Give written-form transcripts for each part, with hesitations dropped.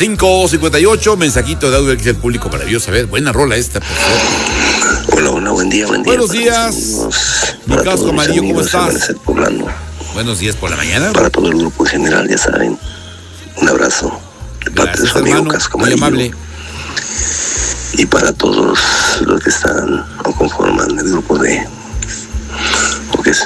5:58, mensajito de audio que dice el público maravilloso. A ver, buena rola esta, por favor. Hola, buen día. Buenos días. Mi casco amarillo, ¿cómo estás? Buenos días por la mañana. Para todo el grupo en general, ya saben. Un abrazo de parte de su amigo Casco Amarillo. Muy amable. Y para todos los que están o conforman el grupo de... ¿o qué es?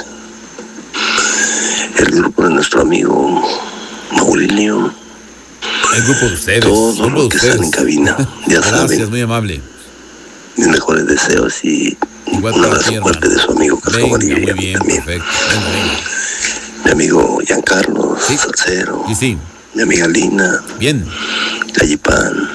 El grupo de nuestro amigo Mauricio. El grupo de ustedes. Todos los que están en cabina, ya saben. Gracias, muy amable. Mis mejores deseos y igual un abrazo fuerte de su amigo Casco Amarillo. Muy bien, también. Perfecto. Venga. Mi amigo Giancarlo, sí. Salcero. Y sí. Mi amiga Lina. Bien. Gallipan.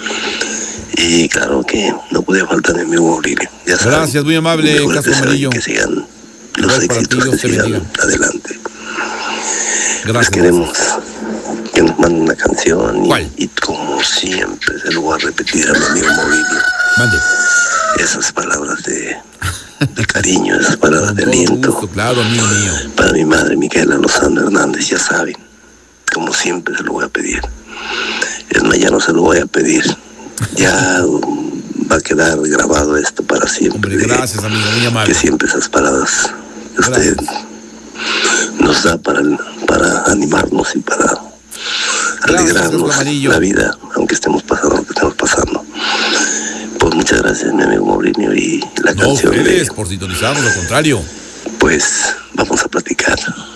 Y claro que no podía faltar mi amigo Aurelio. Ya saben, gracias, muy amable, Casco Amarillo. Que sigan los éxitos, que sigan adelante. Gracias. Les queremos que nos manden una canción. ¿Cuál? Y como siempre, se lo voy a repetir a mi amigo Aurelio. Mande. Esas palabras de cariño, esas palabras de aliento. Gusto, claro, amigo mío. Para mi madre, Micaela Lozano Hernández, ya saben. Como siempre se lo voy a pedir. Es más, ya no se lo voy a pedir. Ya va a quedar grabado esto para siempre. Hombre, gracias, amigo, muy amable. Que siempre esas paradas que usted nos da para animarnos y para alegrarnos la vida, aunque estemos pasando lo que estemos pasando. Pues muchas gracias, mi amigo Mourinho, y la canción ustedes, por sintonizarnos, lo contrario. Pues vamos a platicar.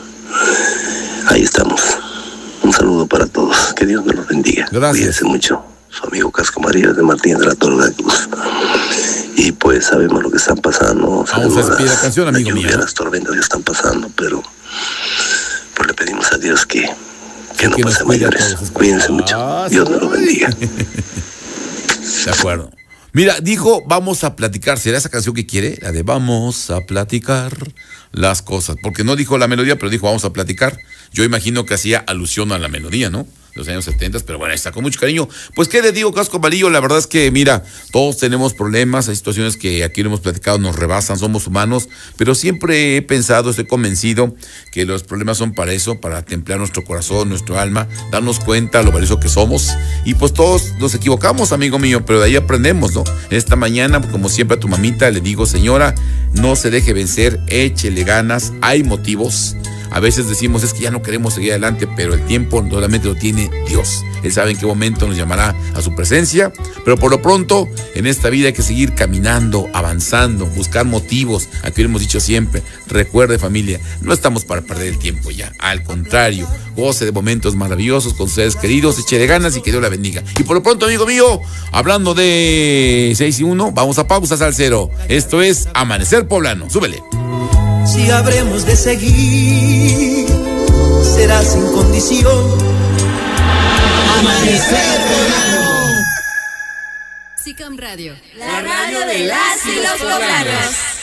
Ahí estamos. Un saludo para todos. Que Dios me los bendiga. Gracias. Cuídense mucho. Su amigo Casco Amarillo de Martín de la Torre de la Cruz. Y pues sabemos lo que están pasando. Vamos a despedir la canción, amigo mío. Las tormentas que están pasando, pero pues le pedimos a Dios que no pase mayores. Cuídense mucho. Dios me los bendiga. De acuerdo. Mira, dijo, vamos a platicar. ¿Será esa canción que quiere? La de vamos a platicar las cosas. Porque no dijo la melodía, pero dijo vamos a platicar. Yo imagino que hacía alusión a la melodía, ¿no? De los años 70, pero bueno, está con mucho cariño. Pues, ¿qué le digo, Casco Amarillo? La verdad es que, mira, todos tenemos problemas, hay situaciones que aquí lo hemos platicado, nos rebasan, somos humanos, pero siempre he pensado, estoy convencido que los problemas son para eso, para templar nuestro corazón, nuestro alma, darnos cuenta lo valioso que somos, y pues todos nos equivocamos, amigo mío, pero de ahí aprendemos, ¿no? Esta mañana, como siempre a tu mamita, le digo, señora, no se deje vencer, échele ganas, hay motivos. A veces decimos, es que ya no queremos seguir adelante, pero el tiempo solamente lo tiene Dios. Él sabe en qué momento nos llamará a su presencia, pero por lo pronto, en esta vida hay que seguir caminando, avanzando, buscar motivos. Aquí lo hemos dicho siempre, recuerde, familia, no estamos para perder el tiempo ya. Al contrario, goce de momentos maravillosos con seres queridos, échele ganas y que Dios la bendiga. Y por lo pronto, amigo mío, hablando de 6 y 1, vamos a pausa, Salcero. Esto es Amanecer Poblano. Súbele. Si habremos de seguir, será sin condición. Amanecer Poblano. SICAM Radio, la radio de las y los poblanos.